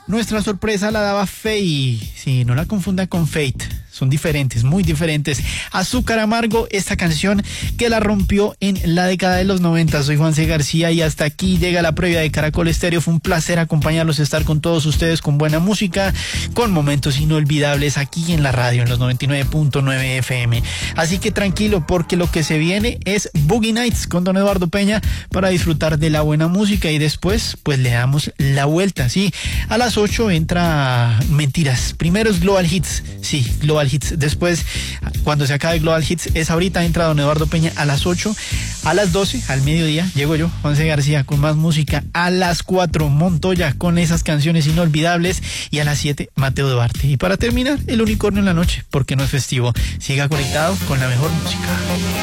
Nuestra sorpresa la daba Faye. Sí, no la confunda con Fate. Son diferentes, muy diferentes. Azúcar Amargo, esta canción que la rompió en la década de los 90. Soy Juan C. García y hasta aquí llega la previa de Caracol Estéreo. Fue un placer acompañarlos, estar con todos ustedes con buena música, con momentos inolvidables aquí en la radio, en los 99.9 FM. Así que tranquilo, porque lo que se viene es Boogie Nights con Don Eduardo Peña para disfrutar de la buena música y después pues le damos la vuelta, ¿sí? A las 8 entra Mentiras. Primero es Global Hits, sí, Global Hits. Después, cuando se acabe Global Hits, es ahorita, entra Don Eduardo Peña a las 8. A las 12, al mediodía, llego yo, Juan C. García, con más música. A las 4, Montoya con esas canciones inolvidables. Y a las 7, Mateo Duarte. Y para terminar, El Unicornio en la noche, porque no es festivo. Siga conectado con la mejor música.